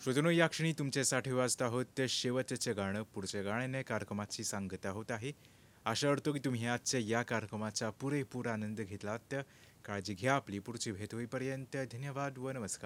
श्रोतनो या क्षणी तुमच्यासाठी वाजत आहोत ते शेवटचे गाणं पुढच्या गाण्याने कार्यक्रमाची सांगता होत आहे. आशा करतो की तुम्ही आजच्या या कार्यक्रमाचा पुरेपूर आनंद घेतलात. काळजी घ्या आपली पुढची भेट होईपर्यंत धन्यवाद व नमस्कार.